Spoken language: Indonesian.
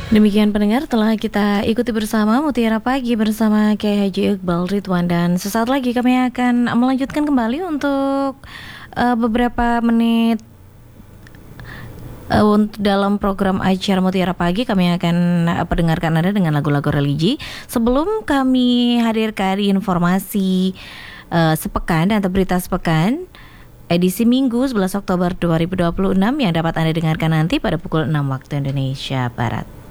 Demikian pendengar, telah kita ikuti bersama Mutiara Pagi bersama Kiai Haji Iqbal Ridwan, dan sesaat lagi kami akan melanjutkan kembali untuk beberapa menit untuk dalam program acara Mutiara Pagi. Kami akan pendengarkan Anda dengan lagu-lagu religi. Sebelum kami hadirkan informasi sepekan atau berita sepekan edisi Minggu 11 Oktober 2026 yang dapat Anda dengarkan nanti pada pukul 6 waktu Indonesia Barat.